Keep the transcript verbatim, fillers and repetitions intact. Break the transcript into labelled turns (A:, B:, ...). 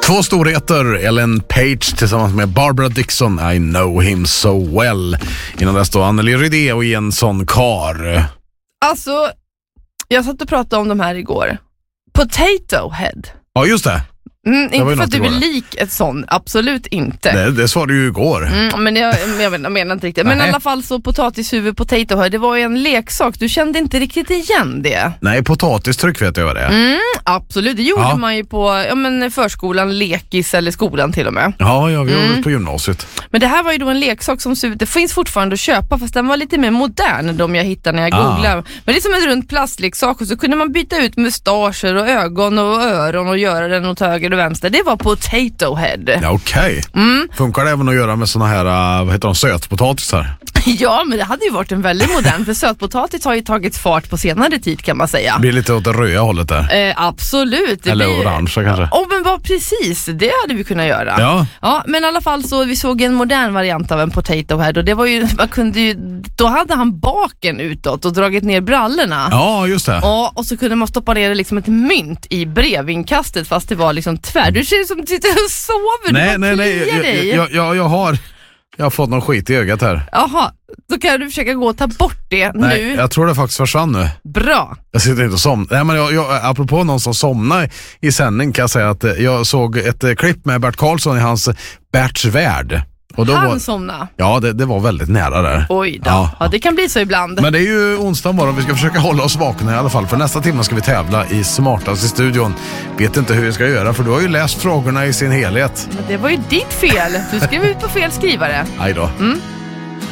A: Två storheter, Ellen Page tillsammans med Barbara Dixon, I know him so well. Innan dess då Anneli Rydé och Jensson Carr.
B: Alltså, jag satt och pratade om de här igår. Potato Head.
A: Ja, just det.
B: Mm, inte för att du
A: igår.
B: är lik ett sån, absolut inte.
A: Det, det sa du ju igår.
B: Mm, men jag, jag, vet, jag menar inte riktigt. Men
A: Nej.
B: i alla fall så potatishuvud, potato head, det var ju en leksak. Du kände inte riktigt igen det.
A: Nej, potatistryck vet jag vad det är.
B: Mm, absolut, det gjorde
A: Ja.
B: man ju på ja, men förskolan, lekis eller skolan till och med.
A: Ja, ja vi gjorde
B: Mm.
A: det på gymnasiet.
B: Men det här var ju då en leksak som det finns fortfarande att köpa, fast den var lite mer modern än de jag hittade när jag
A: Ah.
B: googlade. Men det är som en rund plastleksak och så kunde man byta ut mustascher och ögon och öron och göra den åt höger och vänster. Det var potato head.
A: Ja, okej. Okay.
B: Mm.
A: Funkar det även att göra med såna här, uh, vad heter de, sötpotatisar?
B: Ja, men det hade ju varit en väldigt modern, för sötpotatis har ju tagit fart på senare tid kan man säga.
A: Det blir lite åt det röda hållet där.
B: Eh, absolut. Det
A: Eller
B: blir...
A: orange kanske.
B: Ja, men vad precis, det hade vi kunnat göra.
A: Ja.
B: Ja, men i alla fall så vi såg en modern variant av en potato head och det var ju, man kunde ju, då hade han baken utåt och dragit ner brallorna.
A: Ja, just det.
B: Ja, och så kunde man stoppa ner liksom ett mynt i brevinkastet fast det var liksom tvär. Du ser ut som du sitter och sover.
A: Nej,
B: du
A: nej, nej.
B: kliar
A: Jag,
B: dig.
A: jag, jag, jag, har, jag har fått någon skit i ögat här.
B: Jaha, då kan du försöka gå och ta bort det
A: Nej,
B: nu.
A: jag tror det faktiskt försvann nu.
B: Bra.
A: Jag sitter inte och somnar. Nej, men jag, jag, apropå någon som somnar i sändning kan jag säga att eh, jag såg ett eh, klipp med Bert Karlsson i hans Berts värld. Och då
B: Han
A: var,
B: somna.
A: ja, det, det var väldigt nära där.
B: Oj då.
A: Ja.
B: Ja, det kan bli så ibland.
A: Men det är ju onsdag morgon, vi ska försöka hålla oss vakna i alla fall. För nästa timme ska vi tävla i Smartast i studion. Vet inte hur vi ska göra, för du har ju läst frågorna i sin helhet.
B: Men det var ju ditt fel. Du skrev ut på fel skrivare.
A: Aj då.
B: Mm.